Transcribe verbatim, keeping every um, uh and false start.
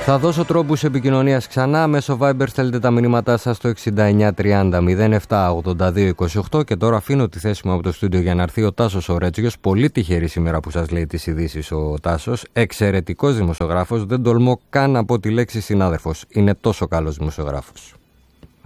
Θα δώσω τρόπους επικοινωνίας ξανά. Μέσω Viber στέλνετε τα μηνύματά σας στο εξήντα εννιά τριάντα μηδέν επτά ογδόντα δύο είκοσι οκτώ και τώρα αφήνω τη θέση μου από το στούντιο για να έρθει ο Τάσος ο Ρέτσιος. Πολύ τυχερή σήμερα που σας λέει τις ειδήσεις ο Τάσος. Εξαιρετικός δημοσιογράφος. Δεν τολμώ καν να πω τη λέξη συνάδελφος. Είναι τόσο καλός δημοσιογράφος.